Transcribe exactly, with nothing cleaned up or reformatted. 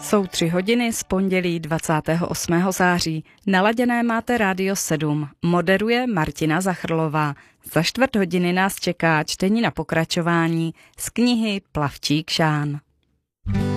Jsou tři hodiny z pondělí dvacátého osmého září. Naladěné máte Rádio sedm. Moderuje Martina Zachrlová. Za čtvrt hodiny nás čeká čtení na pokračování z knihy Plavčík Žán.